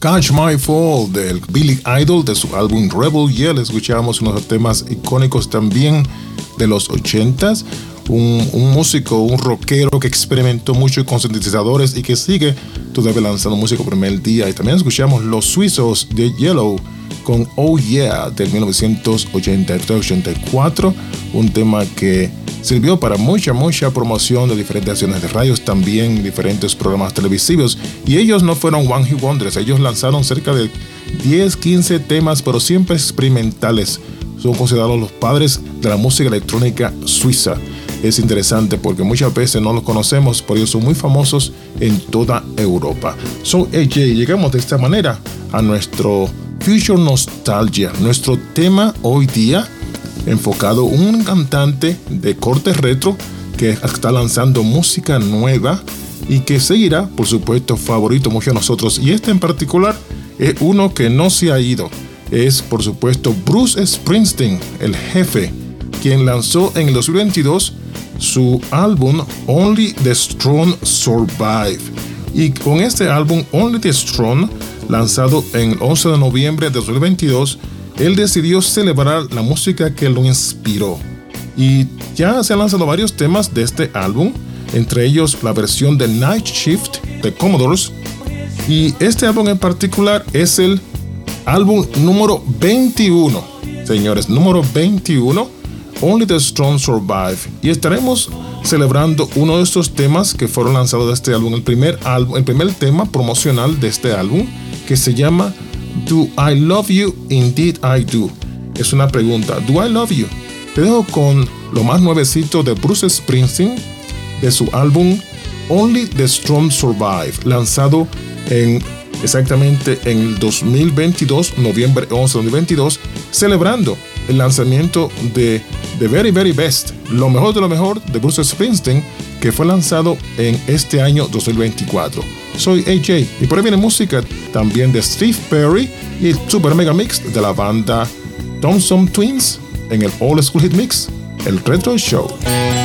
Catch My Fall del Billy Idol de su álbum Rebel Yell. Escuchábamos unos temas icónicos también de los 80s. Un músico, un rockero que experimentó mucho con sintetizadores y que sigue todavía lanzando música por el día. Y también escuchamos Los Suizos de Yellow con Oh Yeah del 1983-84, un tema que sirvió para mucha promoción de diferentes estaciones de radios, también diferentes programas televisivos. Y ellos no fueron One Hit Wonders, ellos lanzaron cerca de 10-15 temas, pero siempre experimentales. Son considerados los padres de la música electrónica suiza. Es interesante porque muchas veces no los conocemos, pero ellos son muy famosos en toda Europa. So, llegamos de esta manera a nuestro Future Nostalgia, nuestro tema hoy día enfocado en un cantante de corte retro que está lanzando música nueva y que seguirá, por supuesto, favorito mucho a nosotros. Y este en particular es uno que no se ha ido. Es, por supuesto, Bruce Springsteen, el jefe, quien lanzó en el 2022 su álbum Only the Strong Survive. Y con este álbum Only the Strong, lanzado en el 11 de noviembre de 2022, él decidió celebrar la música que lo inspiró. Y ya se han lanzado varios temas de este álbum, entre ellos la versión de Night Shift de Commodores. Y este álbum en particular es el álbum número 21, señores, número 21, Only the Strong Survive. Y estaremos celebrando uno de estos temas que fueron lanzados de este álbum, el primer tema promocional de este álbum, que se llama Do I Love You? Indeed I Do. Es una pregunta. Do I Love You? Te dejo con lo más nuevecito de Bruce Springsteen, de su álbum Only the Strong Survive, lanzado exactamente en el 2022, noviembre 11 de 2022, celebrando el lanzamiento de The Very Very Best, lo mejor de lo mejor de Bruce Springsteen, que fue lanzado en este año 2024. Soy AJ y por ahí viene música también de Steve Perry y el Super Mega Mix de la banda Thompson Twins en el All School Hit Mix, el Retro Show.